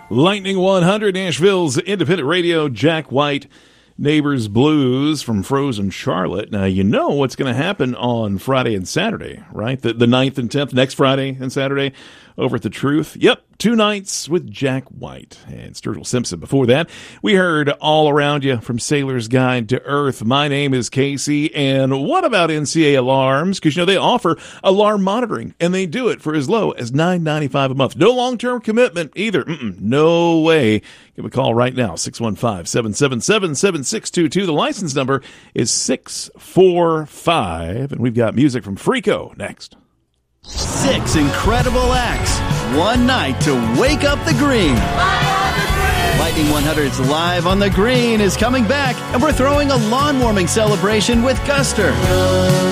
Lightning 100, Nashville's independent radio, Jack White, Neighbors Blues from Frozen Charlotte. Now, you know what's going to happen on Friday and Saturday, right? The 9th and 10th, next Friday and Saturday, over at The Truth. Yep, 2 nights with Jack White and Sturgill Simpson. Before that, we heard All Around You from Sailor's Guide to Earth. My name is Casey, and what about NCA Alarms? Because, you know, they offer alarm monitoring, and they do it for as low as $9.95 a month. No long-term commitment either. No way. Give a call right now, 615-777-7622. The license number is 645, and we've got music from Freako next. 6 incredible acts, one night to wake up the green. Lightning 100's Live on the Green is coming back, and we're throwing a lawn warming celebration with Guster.